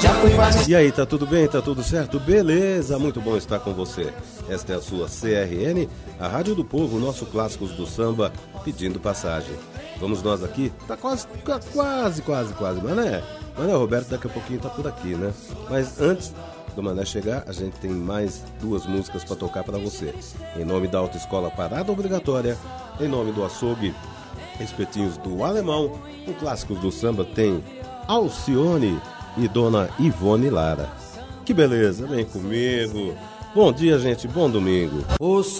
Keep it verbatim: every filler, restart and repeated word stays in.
Já fui mais... E aí, tá tudo bem? Tá tudo certo? Beleza, muito bom estar com você. Esta é a sua C R N, a Rádio do Povo, nosso Clássicos do Samba, pedindo passagem. Vamos nós aqui? Tá quase, quase, quase, quase, mas né? Mas né, Roberto, daqui a pouquinho tá por aqui, né? Mas antes do Mané chegar, a gente tem mais duas músicas para tocar para você. Em nome da Autoescola Parada Obrigatória, em nome do Açougue Espetinhos do Alemão, o Clássicos do Samba tem Alcione e Dona Ivone Lara. Que beleza, vem comigo. Bom dia, gente, bom domingo. O